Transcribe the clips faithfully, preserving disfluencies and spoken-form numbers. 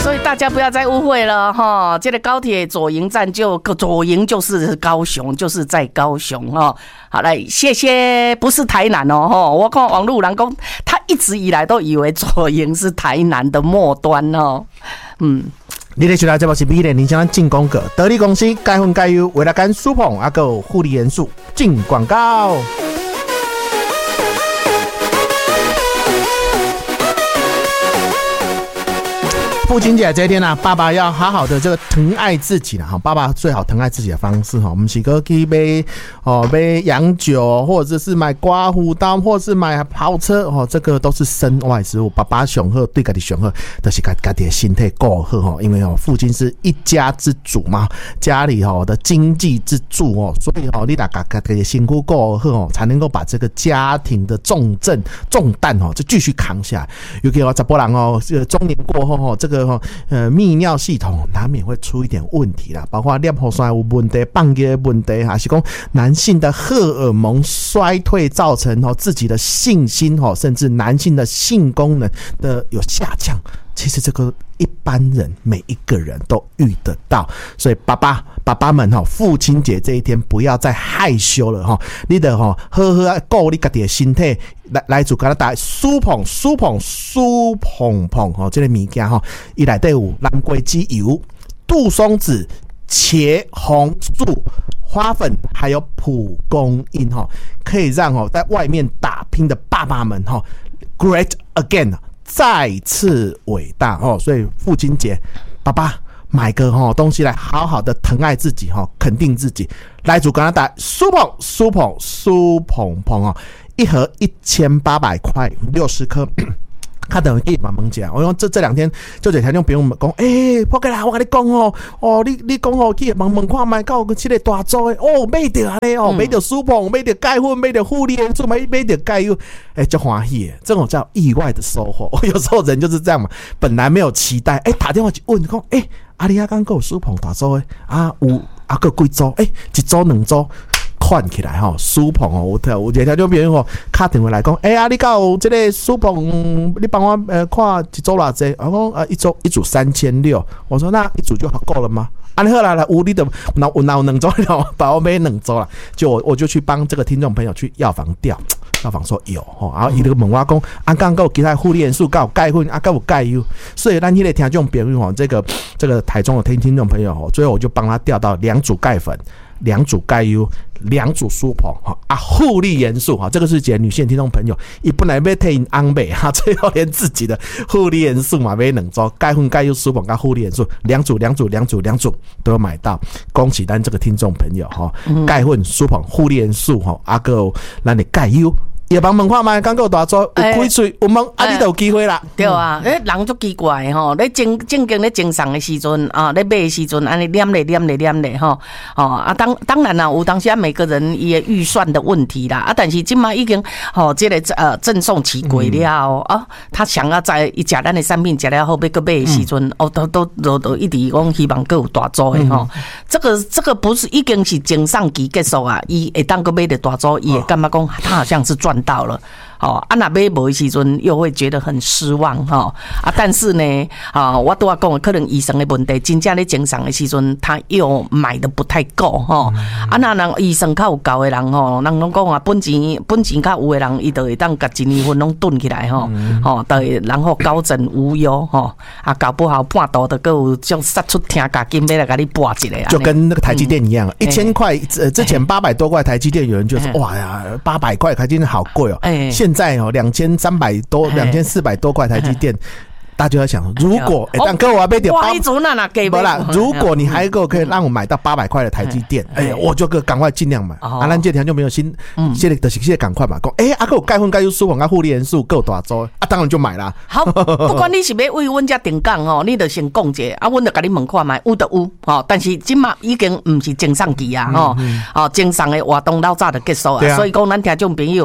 所以大家不要再误会了哈，这个高铁左营站就左营就是高雄，就是在高雄哈。好来，谢谢，不是台南哦哈。我看网络人讲，他一直以来都以为左营是台南的末端哦。嗯， 你咧收听节目是美联林香进广告，得力公司钙粉钙优，为了干舒捧啊个护理元素进广告。父亲节这一天啊，爸爸要好好的这个疼爱自己啦。爸爸最好疼爱自己的方式哈，我们是个去买哦买洋酒，或者是买刮胡刀，或者是买跑车哦，这个都是身外之物。爸爸上好，对家己上好，都是家家己的身体顾好哈。因为哦，父亲是一家之主嘛，家里哦的经济支柱哦，所以哦，你大家家己的辛苦顾好哦，才能够把这个家庭的重症重担哦，就继续扛下来。尤其哦，查甫人哦，中年过后哦，这个呃，泌尿系统难免会出一点问题啦，包括尿泡酸有问题、放尿的问题，还是讲男性的荷尔蒙衰退造成哦自己的信心哦，甚至男性的性功能的有下降。其实这个一般人每一个人都遇得到，所以爸爸爸爸们哈，父亲节这一天不要再害羞了哈，你的哈好好顾你自己的身体，来来自加拿大苏捧苏捧苏捧捧哈，这个物件哈，伊内底有蓝桂枝油、杜松子、茄红素、花粉，还有蒲公英哈，可以让哦在外面打拼的爸爸们哈 ，great again。再次伟大哦，所以父亲节，爸爸买个哦东西来好好的疼爱自己哈，肯定自己。来自加拿大苏捧苏捧苏捧捧哦，一盒一千八百块，六十颗。他等于慢慢讲，我用这这两天就这条件，朋友们讲，诶、欸，破个啦，我跟你讲哦，哦，你你讲哦，去慢慢看卖，到个这个大洲的，哦，买到安尼哦，买到舒捧，买到钙粉，买到护理元素，买买到钙油，哎、欸，就欢喜，这种叫意外的收获。我有时候人就是这样嘛，本来没有期待，哎、欸，打电话去问，讲，哎、欸，阿里亚刚有舒捧大洲的，啊有啊个几组，哎、欸，一组两组。看起来哈，舒捧哦，我我条就别人哦，打电话来讲，哎、欸、啊，你有这个舒捧，你帮我呃看一组啦这，我讲啊一组一组三千六，我说那一组就好够了吗？啊，你好啦，来有你的那我那我两组了，把我买两组啦，就我我就去帮这个听众朋友去药房调，药房说有吼，然后伊就问我讲，啊，刚刚有其他护理元素，有钙粉，啊，有钙油，所以咱迄个听众朋友吼，这个这个台中的听听众朋友吼，最后我就帮他调到两组钙粉。两组钙油，两组舒捧啊，护理元素哈，这个是给女性听众朋友，伊本来要替因安排哈，最后连自己的护理元素嘛买两组，钙粉、钙油、舒捧跟护理元素两组、两组、两组、两组都有买到，恭喜咱这个听众朋友哈，钙粉、舒捧、护理元素哈，啊个咱的钙油。也帮问看卖，刚够大做有几岁，有问啊，你就有机会啦。 对啊，诶，人足奇怪吼，咧正正经咧正常的时阵啊，咧买的时阵，安尼念咧念咧念咧吼，哦啊，当当然啦，有当时啊，每个人伊预算的问题啦，啊，但是今嘛已经吼，这个呃赠送期过了啊，他想要在一食咱的产品食了后，要搁买的时阵，哦，都都都都一直讲希望搁有大做的吼，这个这个不是已经是经上期结束啊，伊会当搁买的大做，伊会感觉讲他好像是赚到了，哦，啊那买无的时阵又会觉得很失望哈、哦，啊，但是呢，啊，我都要讲，可能医生的问题，真正咧正常的时阵，他又买的不太够哈、哦，啊那人医生较有够的人吼，人拢讲啊，本钱本钱较有的人，伊就会当甲一年份拢囤起来吼，吼、哦，对，然后高枕无忧吼，啊，搞不好半途的够就杀出天价金要来给你拨一个， 就跟那个台积电一样，一千块，呃，之前八百多块台积电，有人就说哇呀，八百块台积电好贵哦。哎，现在哦，两千三百多，两千四百多块台积电，大家就在想，如果哎，但哥我要买点八，不啦，如果你还够可以让我买到八百块的台积电，哎，我就个赶快尽量买。啊，咱这条就没有新，现在的现在赶快买。讲哎，啊，有钙粉、钙油、舒捧、啊护理元素够大周，啊，当然就买啦。 好，不管你是要为阮家定岗哦，你就先讲者，啊，阮就甲你问看卖，有就有，哦，但是今嘛已经唔是正上期啊，吼，哦，正上的活动老早就结束啊，所以讲咱听众朋友。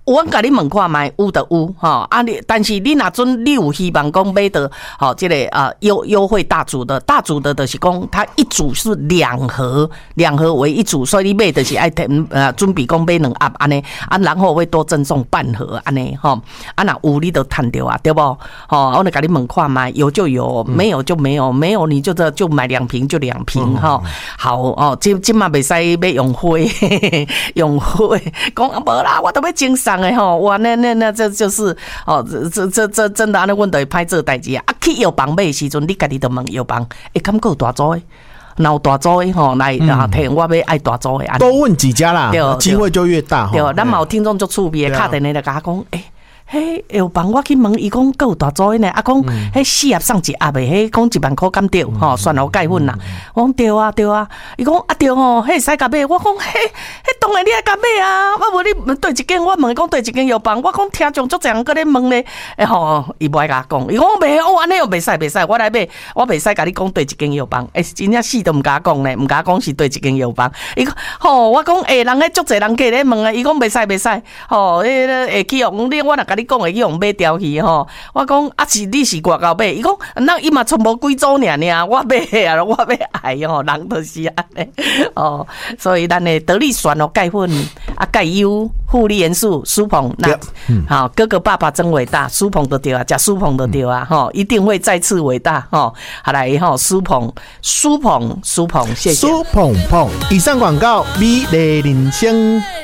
我甲你问看卖，有的有吼，啊你，但是你若准你有希望讲买到吼，这个啊优优惠大组的，大组的就是讲它一组是两盒，两盒为一组，所以你买就是爱填呃准备讲买两盒安尼，啊然后会多赠送半盒安尼吼，啊若有你都趁着啊，对不？吼，我来甲你问看卖，有就有，没有就没有，没有你就这就买两瓶就两瓶吼，好哦，今今嘛袂使要用灰，用灰，讲啊无啦，我都要精神。吼，哇，那那那这就是哦，这这这这真的，安尼阮就会歹做代志啊！啊，去药房买的时阵，你家己就问药房，会敢够有大组的？若有大组的吼，来啊，提我要爱大组的。 多问几家啦，机会就越大。 对，咱嘛有听众足趣味的，敲电话来甲我讲，诶。嘿，药房我去问伊讲，够有大组的呢？啊，讲迄四盒送一盒的，迄讲一万块敢对？吼，蒜头钙粉啦。我讲对啊，对啊。伊讲啊对吼，迄会使甲买。我讲嘿，迄当然你爱甲买啊。我无你对一间，我问伊讲对一间药房，我讲听众足侪人搁咧问咧。诶吼，伊无爱甲我讲，伊讲袂，哦安尼又袂使袂使，我来买，我袂使甲你讲对一间药房。诶，真正死都毋甲讲咧，毋甲讲是对一间药房。伊讲吼，我讲诶，人咧足侪人过咧问啊，伊讲袂使袂使。吼，迄个会去用你，我若甲你讲会去用买条鱼吼，我讲啊是你是外口买，伊讲那伊嘛从无几组尔尔，我买啊，我要爱吼，人都是安尼哦，所以咱的得力酸哦钙粉啊钙优护理元素舒鹏那好哥哥爸爸真伟大，舒鹏都对啊，食舒鹏都对啊吼，一定会再次伟大吼，好来吼舒鹏舒鹏舒鹏，谢谢舒鹏鹏。以上广告美丽人生。